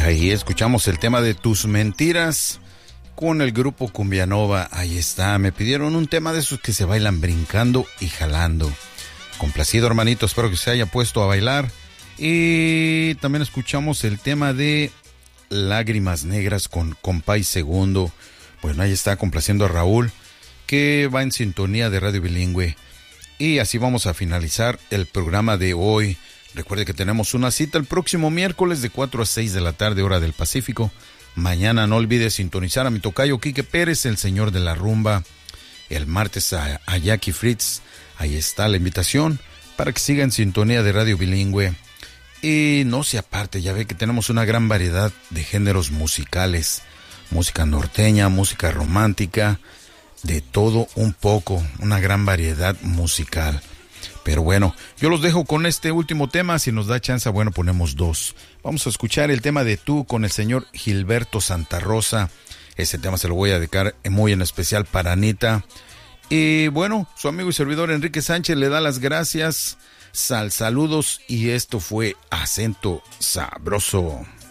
ahí escuchamos el tema de Tus Mentiras con el grupo Cumbianova. Ahí está, me pidieron un tema de esos que se bailan brincando y jalando. Complacido, hermanito, espero que se haya puesto a bailar. Y también escuchamos el tema de Lágrimas Negras con Compay Segundo. Bueno, ahí está, complaciendo a Raúl, que va en sintonía de Radio Bilingüe. Y así vamos a finalizar el programa de hoy. Recuerde que tenemos una cita el próximo miércoles de 4 a 6 de la tarde, hora del Pacífico. Mañana no olvide sintonizar a mi tocayo Quique Pérez, el señor de la rumba. El martes a Jackie Fritz. Ahí está la invitación para que siga en sintonía de Radio Bilingüe. Y no se aparte, ya ve que tenemos una gran variedad de géneros musicales. Música norteña, música romántica, de todo un poco, una gran variedad musical. Pero bueno, yo los dejo con este último tema. Si nos da chance, bueno, ponemos dos. Vamos a escuchar el tema de Tú con el señor Gilberto Santa Rosa. Ese tema se lo voy a dedicar muy en especial para Anita. Y bueno, su amigo y servidor Enrique Sánchez le da las gracias. Saludos, y esto fue Acento Sabroso.